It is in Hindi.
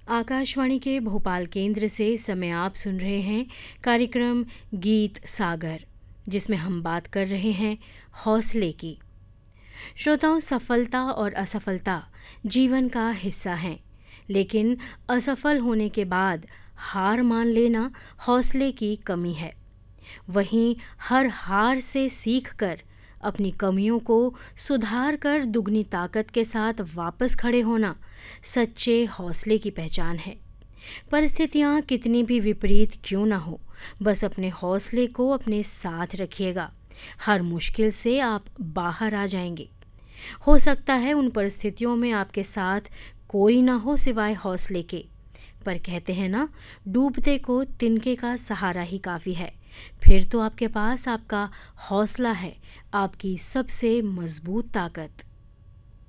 आकाशवाणी के भोपाल केंद्र से इस समय आप सुन रहे हैं कार्यक्रम गीत सागर, जिसमें हम बात कर रहे हैं हौसले की। श्रोताओं, सफलता और असफलता जीवन का हिस्सा हैं, लेकिन असफल होने के बाद हार मान लेना हौसले की कमी है। वहीं हर हार से सीखकर अपनी कमियों को सुधार कर दुगनी ताकत के साथ वापस खड़े होना सच्चे हौसले की पहचान है। परिस्थितियाँ कितनी भी विपरीत क्यों ना हो, बस अपने हौसले को अपने साथ रखिएगा। हर मुश्किल से आप बाहर आ जाएंगे। हो सकता है उन परिस्थितियों में आपके साथ कोई ना हो सिवाय हौसले के, पर कहते हैं ना, डूबते को तिनके का सहारा ही काफ़ी है। फिर तो आपके पास आपका हौसला है, आपकी सबसे मजबूत ताकत।